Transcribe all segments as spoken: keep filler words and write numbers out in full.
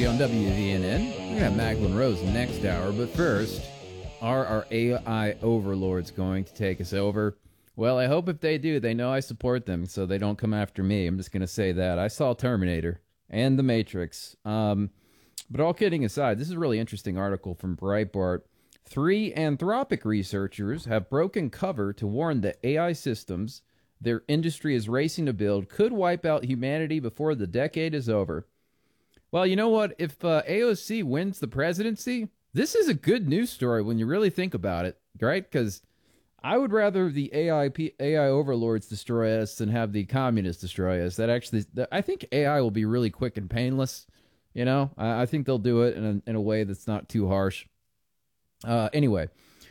Crazy on W V N N. We're going to have Magdalene Rose next hour, but first, are our A I overlords going to take us over? Well, I hope if they do, they know I support them, so they don't come after me. I'm just going to say that. I saw Terminator and The Matrix. Um, but all kidding aside, this is a really interesting article from Breitbart. Three Anthropic researchers have broken cover to warn that A I systems their industry is racing to build could wipe out humanity before the decade is over. Well, you know what? If uh, A O C wins the presidency, this is a good news story when you really think about it, right? Because I would rather the A I A I overlords destroy us than have the communists destroy us. That actually, I think A I will be really quick and painless. You know, I, I think they'll do it in a, in a way that's not too harsh. Uh, anyway,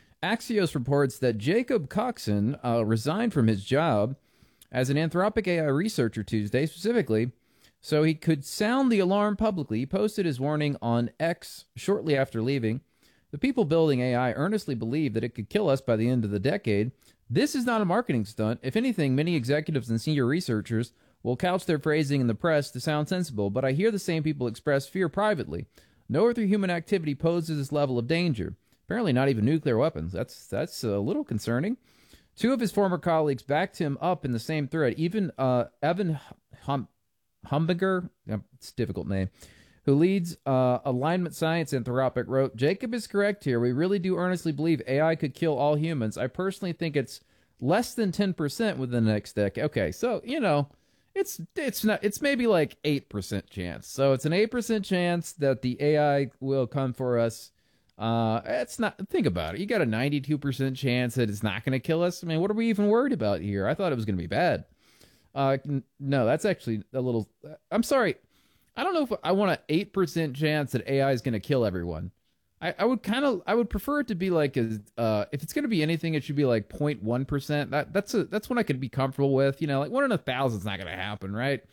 Axios reports that Jacob Coxon uh, resigned from his job as an Anthropic A I researcher Tuesday, specifically, so he could sound the alarm publicly. He posted his warning on X shortly after leaving. The people building A I earnestly believe that it could kill us by the end of the decade. This is not a marketing stunt. If anything, many executives and senior researchers will couch their phrasing in the press to sound sensible, but I hear the same people express fear privately. No other human activity poses this level of danger. Apparently not even nuclear weapons. That's that's a little concerning. Two of his former colleagues backed him up in the same thread. Even uh, Evan hum- Humbinger, it's a difficult name, who leads uh, Alignment Science Anthropic, wrote, Jacob is correct here. We really do earnestly believe A I could kill all humans. I personally think it's less than ten percent within the next decade. Okay, so, you know, it's it's not it's maybe like eight percent chance. So it's an eight percent chance that the A I will come for us. Uh, it's not, think about it. You got a ninety-two percent chance that it's not going to kill us. I mean, what are we even worried about here? I thought it was going to be bad. Uh, n- no, that's actually a little, I'm sorry. I don't know if I want an eight percent chance that A I is going to kill everyone. I, I would kind of, I would prefer it to be like, a, uh, if it's going to be anything, it should be like zero point one percent. That, that's a, that's one I could be comfortable with. You know, like one in a thousand is not going to happen, right?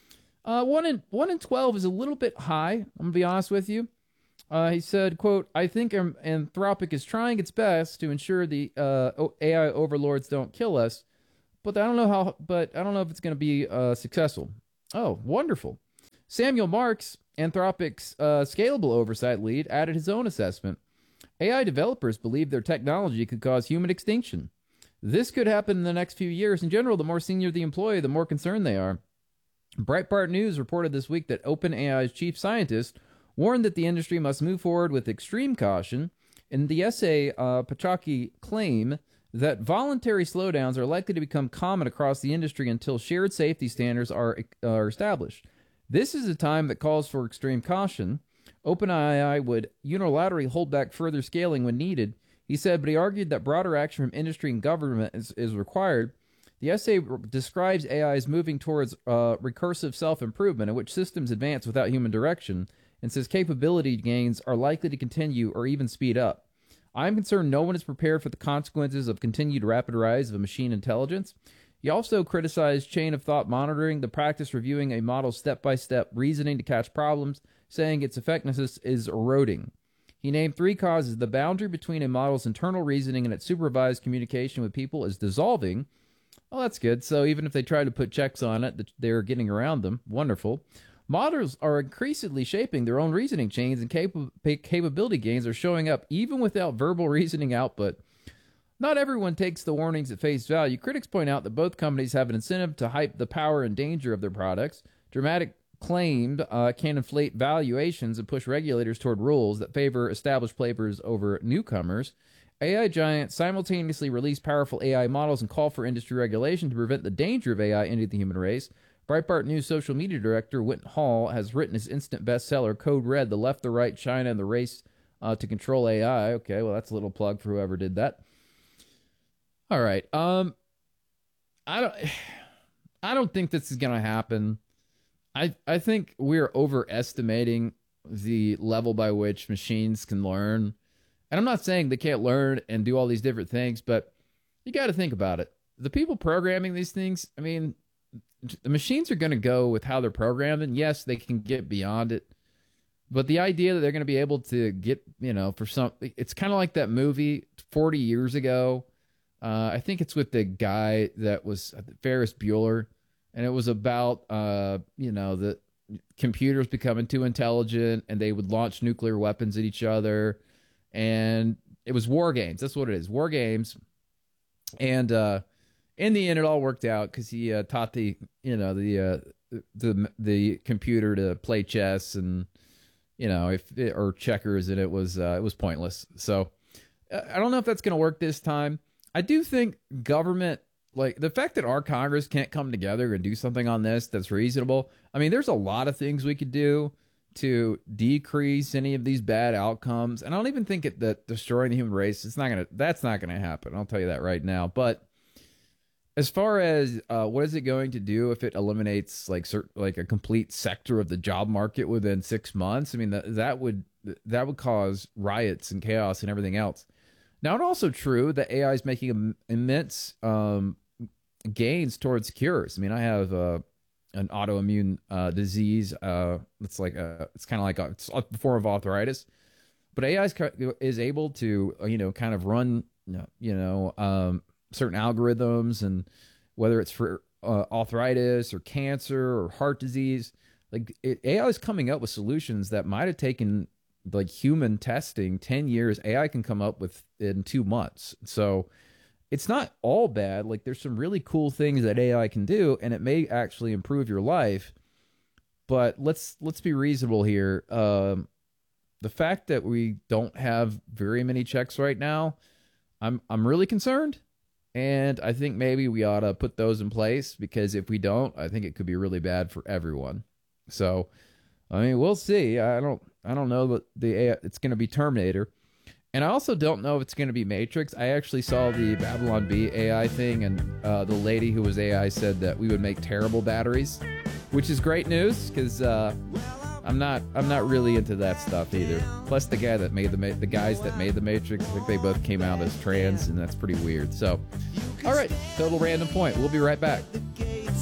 Uh, one in, one in twelve is a little bit high. I'm going to be honest with you. Uh, he said, quote, I think Anthropic is trying its best to ensure the uh, A I overlords don't kill us, but I don't know how, but I don't know if it's going to be uh, successful. Oh, wonderful. Samuel Marks, Anthropic's uh, scalable oversight lead, added his own assessment. A I developers believe their technology could cause human extinction. This could happen in the next few years. In general, the more senior the employee, the more concerned they are. Breitbart News reported this week that OpenAI's chief scientist warned that the industry must move forward with extreme caution. In the essay, uh, Pachaki claimed that voluntary slowdowns are likely to become common across the industry until shared safety standards are, are established. This is a time that calls for extreme caution. OpenAI would unilaterally hold back further scaling when needed, he said, but he argued that broader action from industry and government is, is required. The essay describes A I as moving towards uh, recursive self-improvement, in which systems advance without human direction, and says capability gains are likely to continue or even speed up. I'm concerned no one is prepared for the consequences of continued rapid rise of machine intelligence. He also criticized chain of thought monitoring, the practice reviewing a model's step-by-step reasoning to catch problems, saying its effectiveness is eroding. He named three causes. The boundary between a model's internal reasoning and its supervised communication with people is dissolving. Oh, that's good. So even if they try to put checks on it, they're getting around them. Wonderful. Models are increasingly shaping their own reasoning chains, and cap- capability gains are showing up even without verbal reasoning output. Not everyone takes the warnings at face value. Critics point out that both companies have an incentive to hype the power and danger of their products. Dramatic claimed uh, can inflate valuations and push regulators toward rules that favor established players over newcomers. A I giants simultaneously release powerful A I models and call for industry regulation to prevent the danger of A I into the human race. Breitbart News social media director Wynton Hall has written his instant bestseller, Code Red, The Left, the Right, China, and the Race uh, to Control A I. Okay, well, that's a little plug for whoever did that. All right. Um, I don't, I don't think this is going to happen. I, I think we're overestimating the level by which machines can learn. And I'm not saying they can't learn and do all these different things, but you got to think about it. The people programming these things, I mean, the machines are going to go with how they're programmed, and yes, they can get beyond it. But the idea that they're going to be able to get, you know, for some, it's kind of like that movie forty years ago. Uh, I think it's with the guy that was Ferris Bueller, and it was about, uh, you know, the computers becoming too intelligent, and they would launch nuclear weapons at each other, and it was war games. That's what it is, war games. And uh, in the end, it all worked out because he uh, taught the you know the uh, the the computer to play chess and you know if it, or checkers, and it was uh, it was pointless. So I don't know if that's going to work this time. I do think government, like the fact that our Congress can't come together and do something on this that's reasonable. I mean, there's a lot of things we could do to decrease any of these bad outcomes. And I don't even think it, that destroying the human race, it's not going to, that's not going to happen. I'll tell you that right now. But as far as uh, what is it going to do if it eliminates like certain, like a complete sector of the job market within six months? I mean, that, that would, that would cause riots and chaos and everything else. Now, it's also true that A I is making im- immense um, gains towards cures. I mean, I have uh, an autoimmune uh, disease. Uh, it's like a, it's kind of like a, it's a form of arthritis, but A I is, is able to you know kind of run you know um, certain algorithms, and whether it's for uh, arthritis or cancer or heart disease, like it, A I is coming up with solutions that might have taken like human testing ten years. A I can come up with in two months. So it's not all bad. Like there's some really cool things that A I can do, and it may actually improve your life. But let's let's be reasonable here. Um, the fact that we don't have very many checks right now, I'm I'm really concerned, and I think maybe we ought to put those in place, because if we don't, I think it could be really bad for everyone. So, I mean, we'll see. I don't I don't know that the A I, it's going to be Terminator. And I also don't know if it's going to be Matrix. I actually saw the Babylon B A I thing, and uh, the lady who was A I said that we would make terrible batteries, which is great news, because uh, I'm not I'm not really into that stuff either. Plus, the guy that made the the guys that made the Matrix, I think they both came out as trans, and that's pretty weird. So, all right, total random point. We'll be right back.